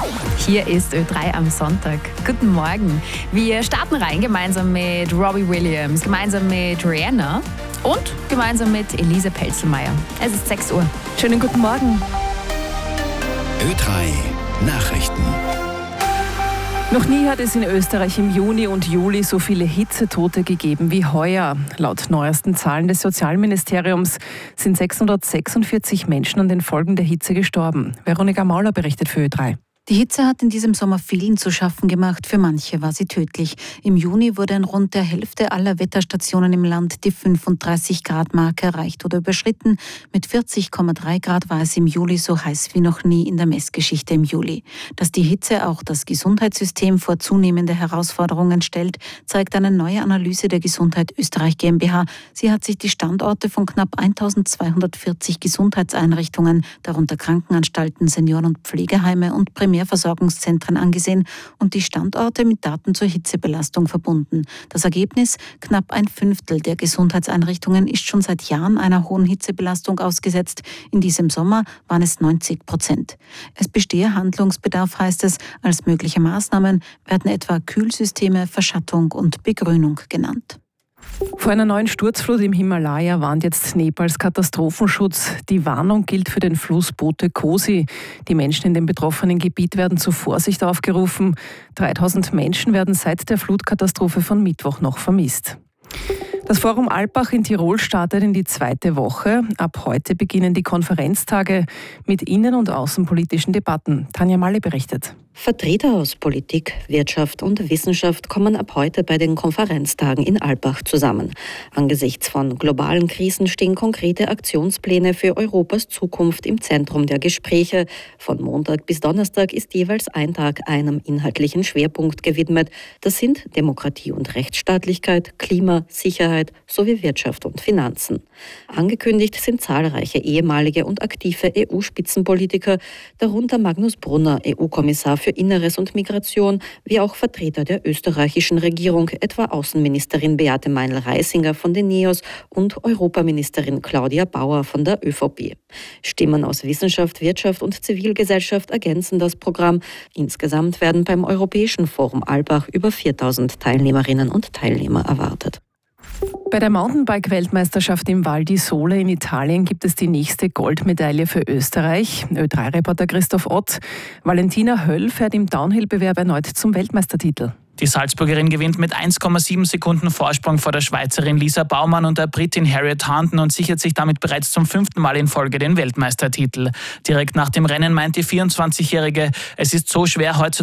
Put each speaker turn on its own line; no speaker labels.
Hier ist Ö3 am Sonntag. Guten Morgen. Wir starten rein gemeinsam mit Robbie Williams, gemeinsam mit Rihanna und gemeinsam mit Elise Pelzelmeier. Es ist 6 Uhr.
Schönen guten Morgen.
Ö3 Nachrichten.
Noch nie hat es in Österreich im Juni und Juli so viele Hitzetote gegeben wie heuer. Laut neuesten Zahlen des Sozialministeriums sind 646 Menschen an den Folgen der Hitze gestorben. Veronika Mauler berichtet für Ö3.
Die Hitze hat in diesem Sommer vielen zu schaffen gemacht. Für manche war sie tödlich. Im Juni wurde in rund der Hälfte aller Wetterstationen im Land die 35-Grad-Marke erreicht oder überschritten. Mit 40,3 Grad war es im Juli so heiß wie noch nie in der Messgeschichte im Juli. Dass die Hitze auch das Gesundheitssystem vor zunehmende Herausforderungen stellt, zeigt eine neue Analyse der Gesundheit Österreich GmbH. Sie hat sich die Standorte von knapp 1240 Gesundheitseinrichtungen, darunter Krankenanstalten, Senioren- und Pflegeheime und Primärversorgungszentren angesehen und die Standorte mit Daten zur Hitzebelastung verbunden. Das Ergebnis: knapp ein Fünftel der Gesundheitseinrichtungen ist schon seit Jahren einer hohen Hitzebelastung ausgesetzt. In diesem Sommer waren es 90%. Es bestehe Handlungsbedarf, heißt es. Als mögliche Maßnahmen werden etwa Kühlsysteme, Verschattung und Begrünung genannt.
Vor einer neuen Sturzflut im Himalaya warnt jetzt Nepals Katastrophenschutz. Die Warnung gilt für den Fluss Bote Kosi. Die Menschen in dem betroffenen Gebiet werden zur Vorsicht aufgerufen. 3000 Menschen werden seit der Flutkatastrophe von Mittwoch noch vermisst. Das Forum Alpbach in Tirol startet in die 2. Woche. Ab heute beginnen die Konferenztage mit innen- und außenpolitischen Debatten. Tanja Malle berichtet.
Vertreter aus Politik, Wirtschaft und Wissenschaft kommen ab heute bei den Konferenztagen in Alpbach zusammen. Angesichts von globalen Krisen stehen konkrete Aktionspläne für Europas Zukunft im Zentrum der Gespräche. Von Montag bis Donnerstag ist jeweils ein Tag einem inhaltlichen Schwerpunkt gewidmet. Das sind Demokratie und Rechtsstaatlichkeit, Klima, Sicherheit sowie Wirtschaft und Finanzen. Angekündigt sind zahlreiche ehemalige und aktive EU-Spitzenpolitiker, darunter Magnus Brunner, EU-Kommissar für Inneres und Migration, wie auch Vertreter der österreichischen Regierung, etwa Außenministerin Beate Meinl-Reisinger von den NEOS und Europaministerin Claudia Bauer von der ÖVP. Stimmen aus Wissenschaft, Wirtschaft und Zivilgesellschaft ergänzen das Programm. Insgesamt werden beim Europäischen Forum Alpbach über 4000 Teilnehmerinnen und Teilnehmer erwartet.
Bei der Mountainbike-Weltmeisterschaft im Val di Sole in Italien gibt es die nächste Goldmedaille für Österreich. Ö3-Reporter Christoph Ott. Valentina Höll fährt im Downhill-Bewerb erneut zum Weltmeistertitel.
Die Salzburgerin gewinnt mit 1,7 Sekunden Vorsprung vor der Schweizerin Lisa Baumann und der Britin Harriet Harnden und sichert sich damit bereits zum 5. Mal in Folge den Weltmeistertitel. Direkt nach dem Rennen meint die 24-Jährige, es ist so schwer heutzutage